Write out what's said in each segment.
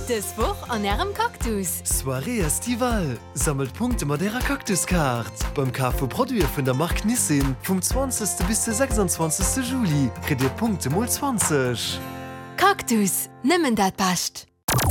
Das Woch an Ihrem Kaktus. Soirée estival. Sammelt Punkte mit ihrer Kaktuskarte. Beim Carrefour-Produkt von der Marke Nissin vom 20. bis zum 26. Juli kriegt ihr Punkte mal 20. Kaktus, nimmen dat passt.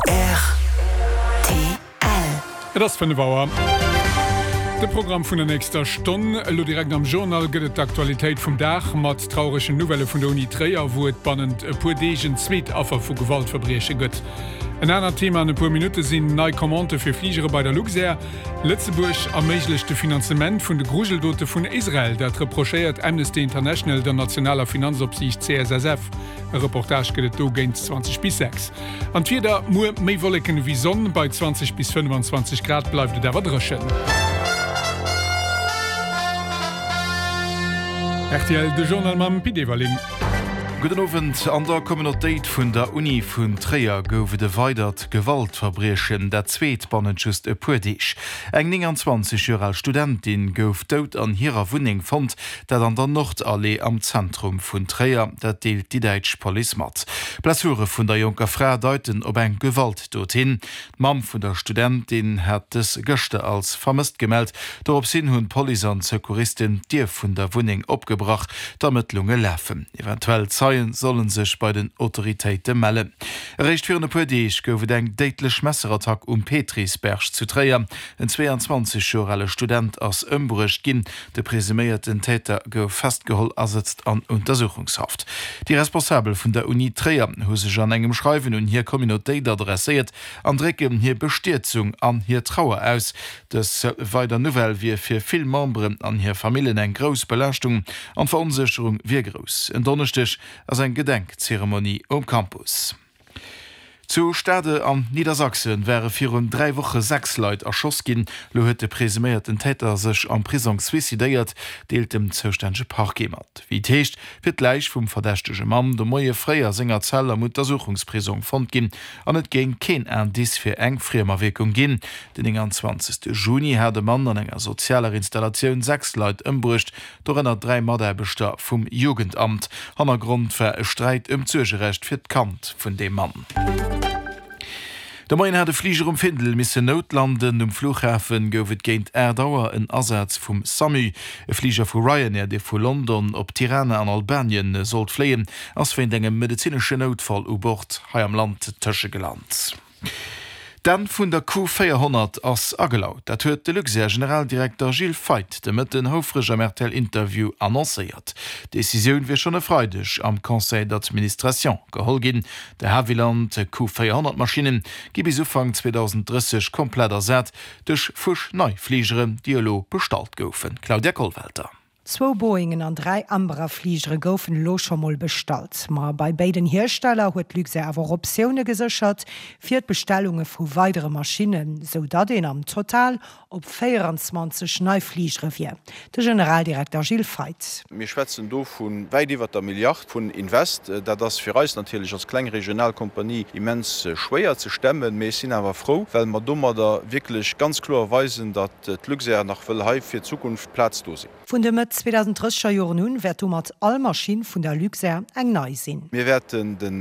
RTL. Das finde Bauer. Das Programm von der nächsten Stunde, direkt am Journal geht die Aktualität vom Dach mit traurigen Novelle von der Uni Trier, wo es spannend ein paar Degen Zweitaffer von Gewaltverbrechen gibt. Ein anderes Thema in ein paar Minuten sind neue Kommande für Flieger bei der Luxair. Lützeburg ermöglicht das Finanzament von der Gruseldote von Israel, das reprochiert Amnesty International der nationaler Finanzobsicht CSSF. Eine Reportage geht da gegen 20 bis 6. Und wieder nur mehr Wolken wie Sonne bei 20 bis 25 Grad bleibt der Wadröschen. RTL, de Journal mam Pidewaling. Guten Abend. An der Communitéit vun der Uni vun Trier goufe de weitert Gewaltverbrechen der Zweetbannen just e puerdeich. Eng 29-jährige Studentin gouf dot an hireer Wuning fand, dat an der Nordallee am Zentrum vun Trier, dat deelt die Deitsch Police mat. Blessure vun der Junker Frau deuten op eng Gewalt dorthin. Mam vun der Studentin hat es Göchte als vermisst gemeldt, dorop sinn hunn Police an Sekuristin Dir vun der Wuning opgebracht, damit Lunge läffen. Eventuell sollen sich bei den Autoritäten melden. Recht für eine Puerdeich gouf eng deitlech Messerattack Petrisberg zu Trier. Ein 22-jähriger Student aus Ömbruch ginn. De presumierten Täter gouf festgeholt ersetzt an Untersuchungshaft. Die Responsabel vun der Uni Trier hu sech an engem Schreiben und hier Communitéit adressiert, an drecken hier Bestierzung an hier Trauer aus. Das weiter Novell wie fir viel Membren an hier Familien eng gros Belastung an Verunsicherung wie groß. En Donnerstag als ein Gedenkzeremonie am Campus. Zu Stade an Niedersachsen wäre 3 Wochen 6 Leute erschoss gin, lo huet de presumierten Täter sech am Prison suicidéiert, deelt dem zuständige Parkgemat. Wie techt wird gleich vum verdächtege Mann de moie freier Sängerzell am Untersuchungsprison fand gin, an et géng kein Indis fir eng Friemerwirkung gin. Den 20. Juni hat de Mann an enger sozialer Installationun 6 Leute ëmbrucht, dorennner 3 Maderbeter vum Jugendamt. Hannergrund fir e Streit Zürgerecht fir d Kant vun dem Mann. Der Main hat de Flieger Findel misse Notlanden Flughafen goufet géint Erdauer en Ersatz vum Samu. E Flieger vu Ryanair, de vu London op Tirana an Albanien sollt fleien, ass fir engem medizinsche Notfall u Bord ha am Land Tësche gelandt. Dann vun der Q400 ass agelaut. Dat huet de Luxair Generaldirektor Gilles Veit demët den houfreger Mertel-Interview annoncéiert. Decisioun wie schon e Freidech am Conseil d'Administration gehol gin. De Haviland Q400 Maschinen gi bis Ufang 2030 komplett ersät duch fusch Neufliegeren Dialog bestalt goufen. Claudia Kohlwälter. 2 Boeingen an 3 amberer Fliegere goufen lochermoll bestalt. Ma bei beiden Hersteller huet Luxair awer Optionune gesichert, fir Bestellungen vu weitere Maschinen, so dat den am Total op 24 Neufliegere wie. De Generaldirektor Gilles Veit. Wir schwätzen do vun weit iwwer der Milliard vun Invest, dat das fir Reis natürlich als kleng Regionalkompanie immens schwéier ze stemmen, me sinn awer froh, weil man dummer da wirklich ganz klar weisen, dat Luxair nach Vëllhai fir Zukunft Platz dose. Vun de 2030er Joren nun werd mat all Maschinen vun der Luxair eng nei sinn. Wir werden den